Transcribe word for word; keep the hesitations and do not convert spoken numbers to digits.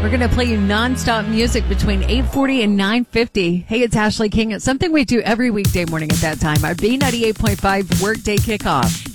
We're going to play you nonstop music between eight forty and nine fifty. Hey, it's Ashley King. It's something we do every weekday morning at that time. Our B ninety-eight point five Workday Kickoff.